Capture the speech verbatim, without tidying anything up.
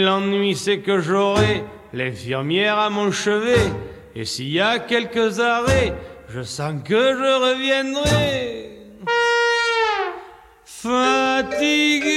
L'ennui c'est que j'aurai l'infirmière à mon chevet, et s'il y a quelques arrêts, je sens que je reviendrai. Fatigué